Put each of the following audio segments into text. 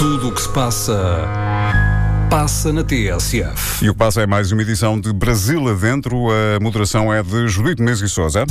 Tudo o que se passa, passa na TSF. E o que passa é mais uma edição de Brasil Adentro. A moderação é de Judite Menezes e Sousa.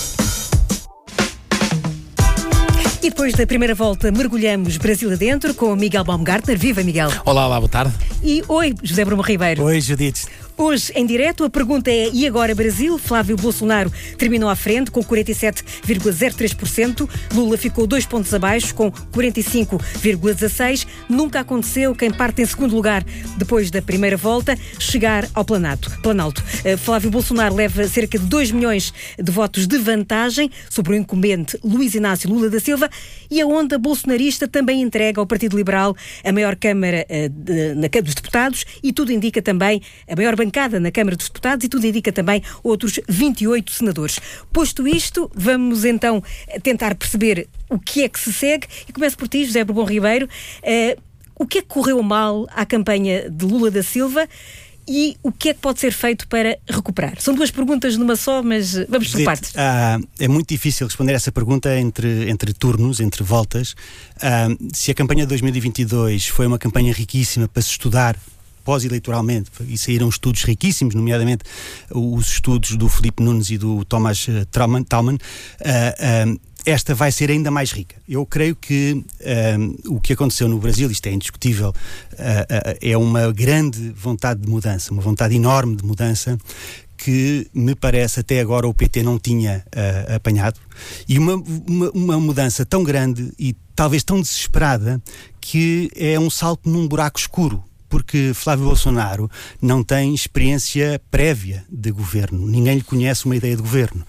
E depois da primeira volta, mergulhamos Brasil adentro com Miguel Baumgartner. Viva, Miguel! Olá, boa tarde. E oi, José Bruno Ribeiro. Oi, Judite. Hoje, em direto, a pergunta é: e agora Brasil? Flávio Bolsonaro terminou à frente com 47,03%. Lula ficou 2 pontos abaixo com 45,16%. Nunca aconteceu quem parte em segundo lugar depois da primeira volta chegar ao Planalto. Flávio Bolsonaro leva cerca de 2 milhões de votos de vantagem sobre o incumbente Luiz Inácio Lula da Silva, e a onda bolsonarista também entrega ao Partido Liberal a maior Câmara na Câmara dos Deputados e tudo indica também a maior bancada na Câmara dos Deputados e tudo indica também outros 28 senadores. Posto isto, vamos então tentar perceber o que é que se segue e começo por ti, José Bruno Ribeiro. O que é que correu mal à campanha de Lula da Silva e o que é que pode ser feito para recuperar? São 2 perguntas numa só, mas vamos por partes. É muito difícil responder essa pergunta entre turnos, entre voltas. Se a campanha de 2022 foi uma campanha riquíssima para se estudar pós-eleitoralmente, e saíram estudos riquíssimos, nomeadamente os estudos do Filipe Nunes e do Thomas Thalmann, esta vai ser ainda mais rica. Eu creio que o que aconteceu no Brasil, isto é indiscutível, é uma grande vontade de mudança, uma vontade enorme de mudança, que me parece até agora o PT não tinha apanhado, e uma mudança tão grande e talvez tão desesperada que é um salto num buraco escuro, porque Flávio Bolsonaro não tem experiência prévia de governo, ninguém lhe conhece uma ideia de governo.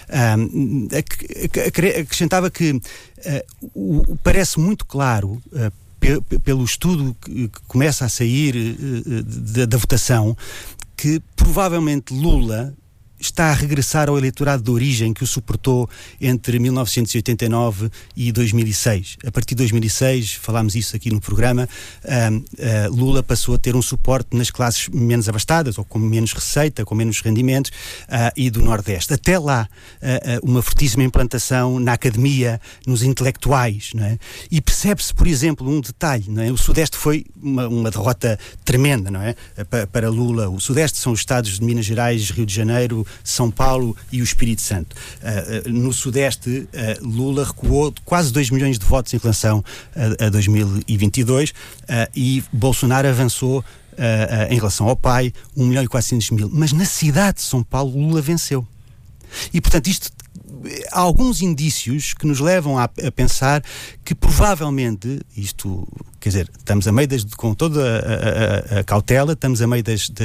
Acrescentava que parece muito claro, pelo estudo que começa a sair da votação, que provavelmente Lula está a regressar ao eleitorado de origem que o suportou entre 1989 e 2006. A partir de 2006, falámos isso aqui no programa, Lula passou a ter um suporte nas classes menos abastadas, ou com menos receita, com menos rendimentos, e do Nordeste. Até lá, uma fortíssima implantação na academia, nos intelectuais, não é? E percebe-se, por exemplo, um detalhe, não é? O Sudeste foi uma derrota tremenda, não é? Para Lula. O Sudeste são os estados de Minas Gerais, Rio de Janeiro, São Paulo e o Espírito Santo. No Sudeste, Lula recuou quase 2 milhões de votos em relação a 2022 e Bolsonaro avançou em relação ao pai 1.400.000. Mas na cidade de São Paulo, Lula venceu. E, portanto, há alguns indícios que nos levam a pensar que provavelmente isto, quer dizer, estamos a meio com toda a cautela, estamos a meio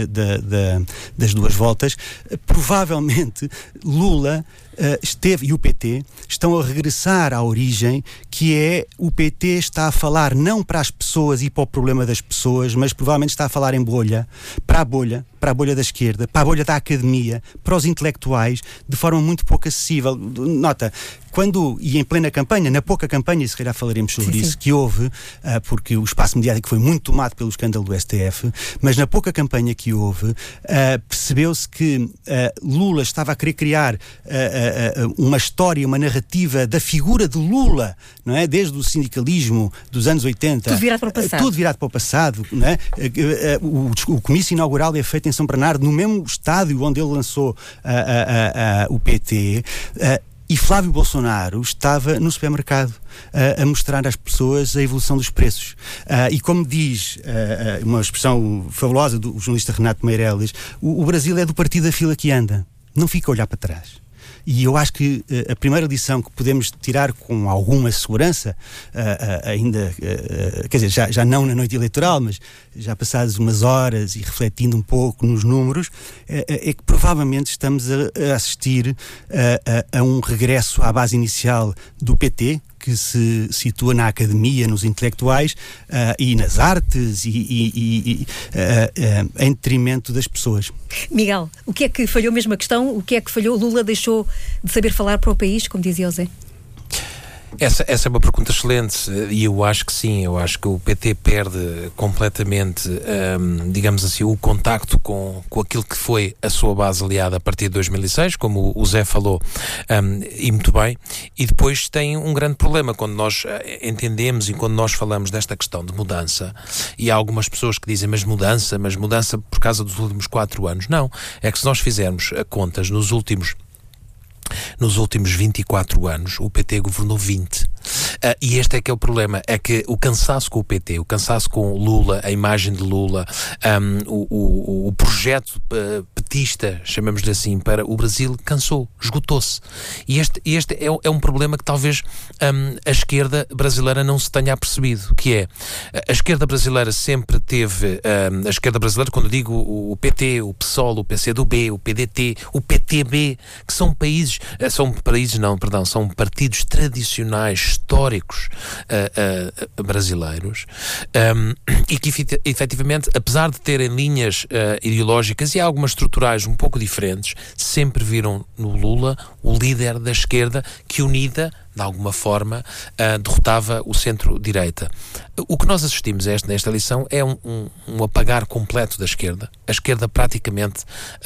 das 2 voltas, provavelmente Lula esteve, e o PT estão a regressar à origem, que é o PT está a falar não para as pessoas e para o problema das pessoas, mas provavelmente está a falar em bolha, para a bolha da esquerda, para a bolha da academia, para os intelectuais, de forma muito pouco acessível. Nota, e em plena campanha, na pouca campanha, e se calhar falaremos sobre isso, que houve, porque o espaço mediático foi muito tomado pelo escândalo do STF, mas na pouca campanha que houve, percebeu-se que Lula estava a querer criar uma história, uma narrativa da figura de Lula, não é? Desde o sindicalismo dos anos 80. Tudo virado para o passado. Tudo virado para o passado, não é? O comício inaugural é feito em São Bernardo, no mesmo estádio onde ele lançou o PT. E Flávio Bolsonaro estava no supermercado a mostrar às pessoas a evolução dos preços. E como diz uma expressão fabulosa do jornalista Renato Meireles, o Brasil é do partido da fila que anda, não fica a olhar para trás. E eu acho que a primeira lição que podemos tirar com alguma segurança, ainda, quer dizer, já não na noite eleitoral, mas já passadas umas horas e refletindo um pouco nos números, é que provavelmente estamos a assistir a um regresso à base inicial do PT, que se situa na academia, nos intelectuais e nas artes em detrimento das pessoas. Miguel, o que é que falhou, mesmo a questão, o que é que falhou? Lula deixou de saber falar para o país, como dizia o Zé? Essa é uma pergunta excelente e eu acho que sim, eu acho que o PT perde completamente, digamos assim, o contacto com aquilo que foi a sua base aliada a partir de 2006, como o Zé falou, e muito bem, e depois tem um grande problema quando nós entendemos e quando nós falamos desta questão de mudança, e há algumas pessoas que dizem, mas mudança por causa dos últimos 4 anos. Não, é que se nós fizermos contas nos últimos 24 anos, o PT governou 20. E este é que é o problema, é que o cansaço com o PT, o cansaço com Lula, a imagem de Lula, o projeto petista, chamamos-lhe assim, para o Brasil, cansou, esgotou-se. E este é um problema que talvez a esquerda brasileira não se tenha apercebido, que é, a esquerda brasileira sempre teve, a esquerda brasileira, quando digo o PT, o PSOL, o PCdoB, o PDT, o PTB, que são são partidos tradicionais, históricos brasileiros, e que efetivamente, apesar de terem linhas ideológicas e algumas estruturais um pouco diferentes, sempre viram no Lula o líder da esquerda que, unida de alguma forma, derrotava o centro-direita. O que nós assistimos nesta eleição é um apagar completo da esquerda. A esquerda praticamente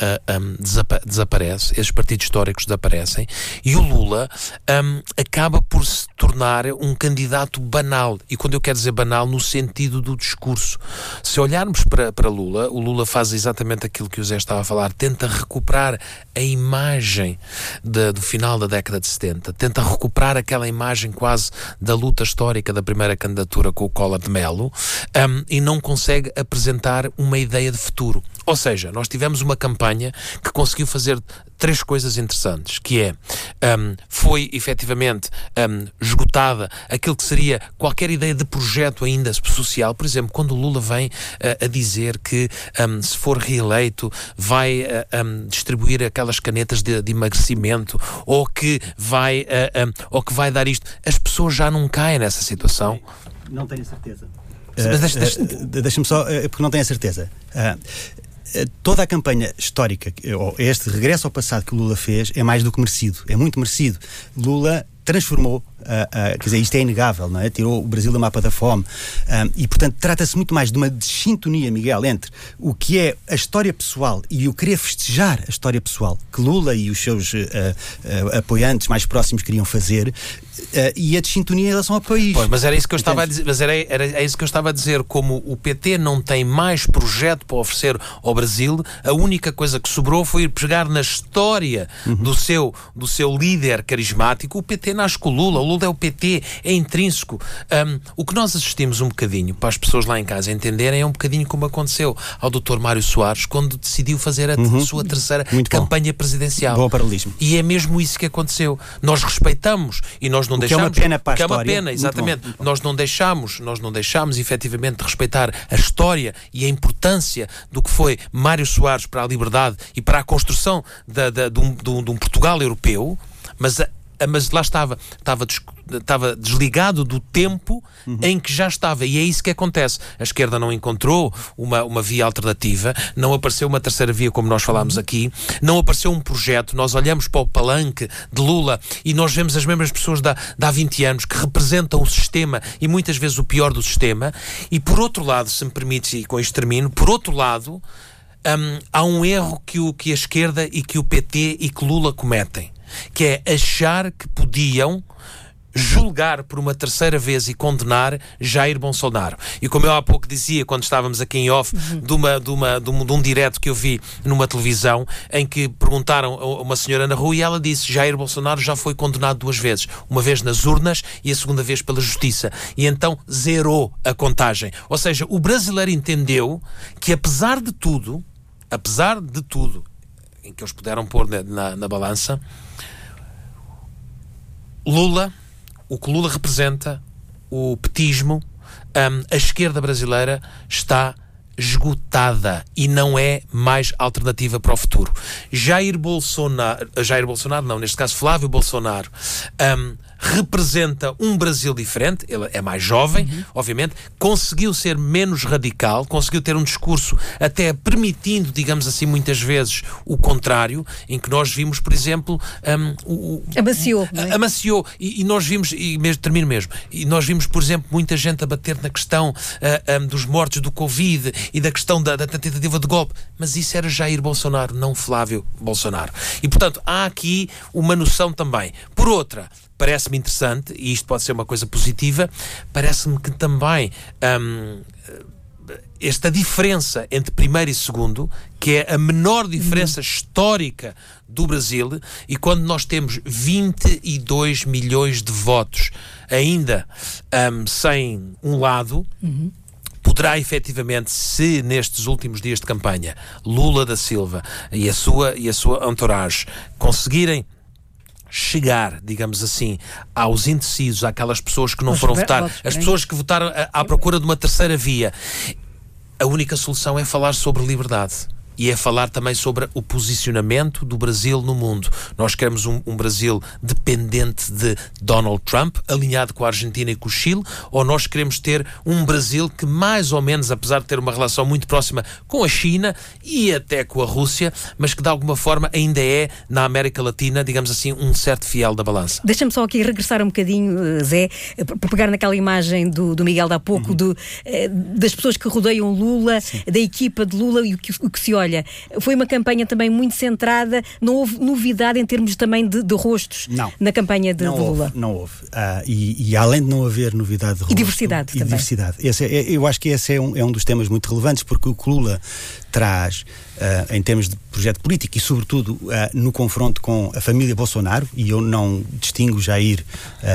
desaparece, esses partidos históricos desaparecem, e o Lula acaba por se tornar um candidato banal. E quando eu quero dizer banal, no sentido do discurso. Se olharmos para Lula, o Lula faz exatamente aquilo que o Zé estava a falar, tenta recuperar a imagem do final da década de 70, tenta recuperar aquela imagem quase da luta histórica da primeira candidatura com o Collor de Mello, e não consegue apresentar uma ideia de futuro. Ou seja, nós tivemos uma campanha que conseguiu fazer 3 coisas interessantes, que é, foi efetivamente esgotada aquilo que seria qualquer ideia de projeto ainda social. Por exemplo, quando o Lula vem a dizer que se for reeleito vai distribuir aquelas canetas de emagrecimento, ou que vai dar isto, as pessoas já não caem nessa situação. Não tenho certeza. Deixa-me só, porque não tenho a certeza. Toda a campanha histórica, ou este regresso ao passado que o Lula fez, é mais do que merecido, é muito merecido. Lula transformou, quer dizer, isto é inegável, não é? Tirou o Brasil do mapa da fome, e portanto trata-se muito mais de uma sintonia, Miguel, entre o que é a história pessoal e o querer festejar a história pessoal que Lula e os seus apoiantes mais próximos queriam fazer, e a desintonia em relação ao país. Pois, mas era isso que eu estava a dizer, era isso que eu estava a dizer, como o PT não tem mais projeto para oferecer ao Brasil, a única coisa que sobrou foi ir pegar na história do seu líder carismático. O PT nasce com o Lula é o PT, é intrínseco. O que nós assistimos um bocadinho, para as pessoas lá em casa entenderem, é um bocadinho como aconteceu ao Dr. Mário Soares quando decidiu fazer a sua terceira campanha presidencial. Bom paralelismo. E é mesmo isso que aconteceu. Nós respeitamos e nós não deixamos. Que é uma pena para a história. É uma pena, exatamente. Muito bom. Nós não deixamos efetivamente de respeitar a história e a importância do que foi Mário Soares para a liberdade e para a construção de um Portugal europeu, mas lá estava desligado do tempo em que já estava, e é isso que acontece. A esquerda não encontrou uma via alternativa, não apareceu uma terceira via, como nós falámos aqui, não apareceu um projeto. Nós olhamos para o palanque de Lula e nós vemos as mesmas pessoas de há 20 anos que representam o sistema, e muitas vezes o pior do sistema. E por outro lado, se me permites, e com isto termino, por outro lado, há um erro que a esquerda e que o PT e que Lula cometem, que é achar que podiam julgar por uma terceira vez e condenar Jair Bolsonaro. E como eu há pouco dizia, quando estávamos aqui em off, de um direto que eu vi numa televisão, em que perguntaram a uma senhora na rua e ela disse: Jair Bolsonaro já foi condenado 2 vezes, uma vez nas urnas e a segunda vez pela justiça, e então zerou a contagem. Ou seja, o brasileiro entendeu que apesar de tudo em que eles puderam pôr na balança, o que Lula representa, o petismo, a esquerda brasileira está esgotada e não é mais alternativa para o futuro. Jair Bolsonaro não, neste caso Flávio Bolsonaro, representa um Brasil diferente, ele é mais jovem, obviamente, conseguiu ser menos radical, conseguiu ter um discurso até permitindo, digamos assim, muitas vezes o contrário, em que nós vimos, por exemplo, amaciou. Amaciou, e nós vimos, termino mesmo, e nós vimos, por exemplo, muita gente a bater na questão dos mortos do Covid e da questão da tentativa de golpe, mas isso era Jair Bolsonaro, não Flávio Bolsonaro. E, portanto, há aqui uma noção também. Por outra, parece-me interessante, e isto pode ser uma coisa positiva, parece-me que também esta diferença entre primeiro e segundo, que é a menor diferença histórica do Brasil, e quando nós temos 22 milhões de votos ainda sem um lado, poderá efetivamente, se nestes últimos dias de campanha Lula da Silva e a sua entourage conseguirem chegar, digamos assim, aos indecisos, àquelas pessoas que não foram votar, as pessoas que votaram à procura de uma terceira via, a única solução é falar sobre liberdade. E é falar também sobre o posicionamento do Brasil no mundo. Nós queremos um Brasil dependente de Donald Trump, alinhado com a Argentina e com o Chile, ou nós queremos ter um Brasil que mais ou menos, apesar de ter uma relação muito próxima com a China e até com a Rússia, mas que de alguma forma ainda é, na América Latina, digamos assim, um certo fiel da balança. Deixa-me só aqui regressar um bocadinho, Zé, para pegar naquela imagem do Miguel de há pouco, das pessoas que rodeiam Lula, da equipa de Lula e o que se olha. Foi uma campanha também muito centrada, não houve novidade em termos também de rostos na campanha de Lula. Não houve. E além de não haver novidade de rosto... E diversidade também. Diversidade. Eu acho que esse é um dos temas muito relevantes, porque o que Lula traz em termos de projeto político e sobretudo no confronto com a família Bolsonaro, e eu não distingo Jair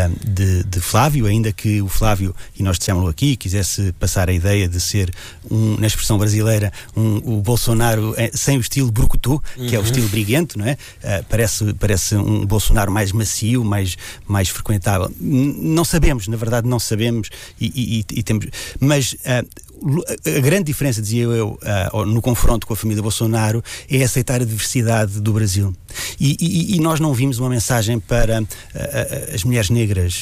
de Flávio, ainda que o Flávio, e nós dissemos-lo aqui, quisesse passar a ideia de ser, na expressão brasileira, o Bolsonaro sem o estilo brucutu, que é o estilo briguento, não é? Parece um Bolsonaro mais macio, mais frequentável. Não sabemos, na verdade não sabemos, e temos... Mas... a grande diferença, dizia eu, no confronto com a família Bolsonaro, é aceitar a diversidade do Brasil. E nós não vimos uma mensagem para as mulheres negras,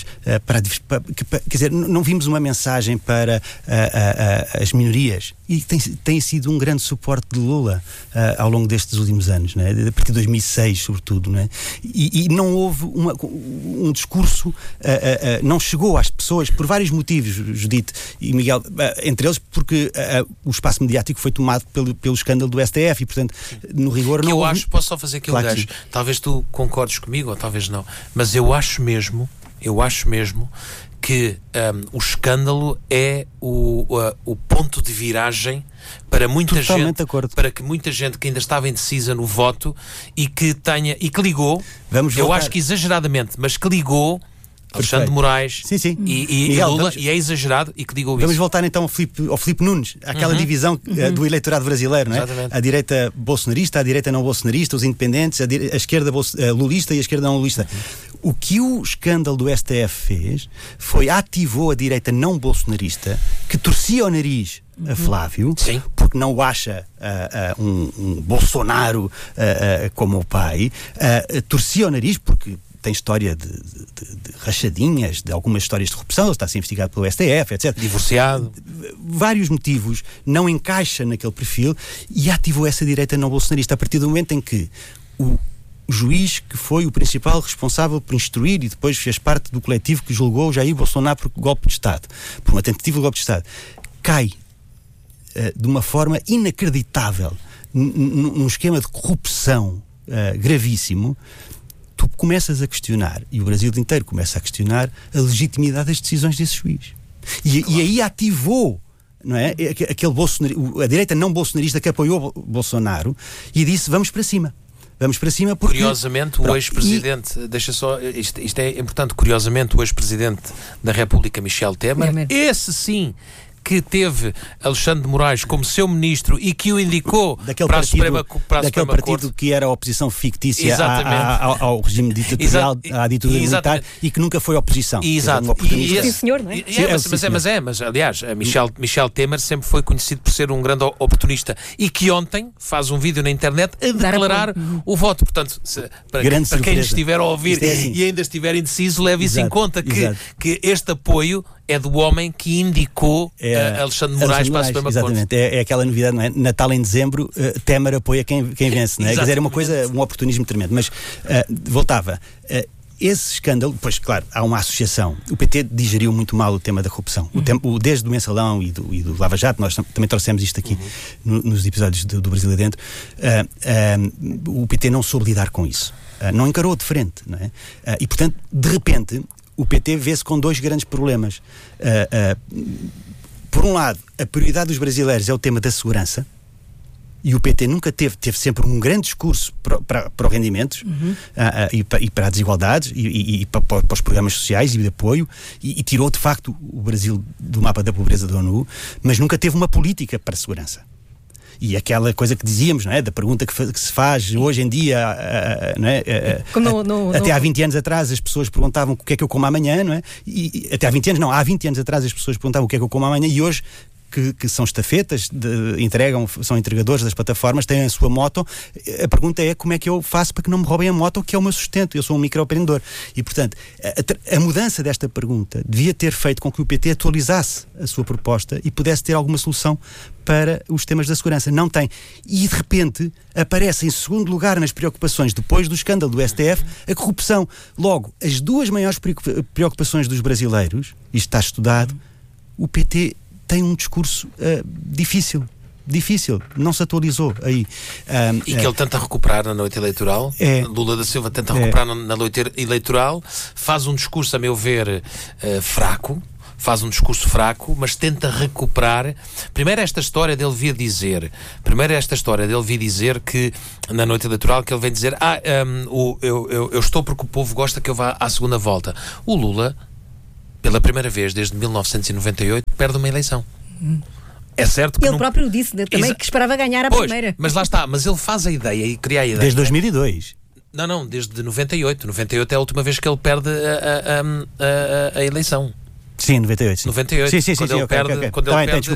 quer dizer, não vimos uma mensagem para as minorias. E tem sido um grande suporte de Lula ao longo destes últimos anos, não é? A partir de 2006, sobretudo. Não é? E não houve um discurso, não chegou às pessoas por vários motivos, Judite e Miguel, entre eles porque o espaço mediático foi tomado pelo escândalo do STF e, portanto, no rigor não houve... Posso só fazer aqui um gajo, talvez tu concordes comigo ou talvez não, mas eu acho mesmo que o escândalo é o ponto de viragem para muita gente, para que muita gente que ainda estava indecisa no voto e que ligou, eu acho que exageradamente, mas que ligou Alexandre de Moraes e Miguel, Lula, e é exagerado e que digam isso. Vamos voltar então ao Filipe Nunes, àquela divisão do eleitorado brasileiro, não é? Exatamente. A direita bolsonarista, a direita não bolsonarista, os independentes, a esquerda lulista e a esquerda não lulista. O que o escândalo do STF fez foi ativou a direita não bolsonarista, que torcia o nariz a Flávio, porque não o acha um Bolsonaro como o pai, torcia o nariz porque tem história de rachadinhas, de algumas histórias de corrupção, ele está a ser investigado pelo STF, etc. Divorciado. Vários motivos, não encaixa naquele perfil e ativou essa direita não bolsonarista a partir do momento em que o juiz que foi o principal responsável por instruir e depois fez parte do coletivo que julgou Jair Bolsonaro por golpe de Estado, por uma tentativa de golpe de Estado, cai de uma forma inacreditável num esquema de corrupção gravíssimo. Tu começas a questionar, e o Brasil inteiro começa a questionar, a legitimidade das decisões desse juiz. E aí ativou, não é? A direita não bolsonarista que apoiou Bolsonaro e disse, vamos para cima. Vamos para cima porque... Curiosamente, o ex-presidente, deixa só, isto é importante, curiosamente, o ex-presidente da República, Michel Temer, esse sim, que teve Alexandre de Moraes como seu ministro e que o indicou para a Suprema partido que era a oposição fictícia ao regime ditatorial, à ditadura militar, e que nunca foi oposição. Exato. Sim, senhor, não é? Mas aliás, Michel Temer sempre foi conhecido por ser um grande oportunista e que ontem faz um vídeo na internet a declarar o voto. Portanto, para quem estiver a ouvir e ainda estiver indeciso, leve isso em conta, que este apoio é do homem que indicou Alexandre de Moraes para a Suprema Corte. Exatamente, é aquela novidade, não é? Natal em dezembro, Temer apoia quem vence, não é? Quer dizer, é uma coisa, um oportunismo tremendo. Mas voltava. Esse escândalo, pois claro, há uma associação. O PT digeriu muito mal o tema da corrupção. Desde o Mensalão e do Lava Jato, nós também trouxemos isto aqui nos episódios do Brasil Adentro, o PT não soube lidar com isso. Não encarou de frente, não é? E portanto, de repente, o PT vê-se com dois grandes problemas. Por um lado, a prioridade dos brasileiros é o tema da segurança. E o PT nunca teve sempre um grande discurso para os rendimentos e para as desigualdades e para os programas sociais e de apoio, e tirou de facto o Brasil do mapa da pobreza da ONU, mas nunca teve uma política para a segurança. E aquela coisa que dizíamos, não é? Da pergunta que se faz hoje em dia, não é? Até há 20 anos atrás as pessoas perguntavam o que é que eu como amanhã, não é? E até há 20 anos, não, há 20 anos atrás as pessoas perguntavam o que é que eu como amanhã, e hoje que são estafetas, são entregadores das plataformas, têm a sua moto. A pergunta é como é que eu faço para que não me roubem a moto, que é o meu sustento. Eu sou um microempreendedor. E, portanto, a mudança desta pergunta devia ter feito com que o PT atualizasse a sua proposta e pudesse ter alguma solução para os temas da segurança. Não tem. E, de repente, aparece em segundo lugar nas preocupações, depois do escândalo do STF, a corrupção. Logo, as duas maiores preocupações dos brasileiros, isto está estudado, o PT tem um discurso difícil, não se atualizou aí. E que ele tenta recuperar na noite eleitoral. Lula da Silva tenta recuperar na noite eleitoral, faz um discurso, a meu ver, fraco, mas tenta recuperar. Primeiro esta história dele vir dizer que na noite eleitoral, que ele vem dizer eu estou porque o povo gosta que eu vá à segunda volta. O Lula, pela primeira vez desde 1998, perde uma eleição. É certo que ele próprio disse também que esperava ganhar a primeira. Mas lá está, mas ele faz a ideia e cria a ideia. Desde 2002. Não, desde 98. 98 é a última vez que ele perde a eleição. Sim, 98. Sim. 98. Sim, quando ele perde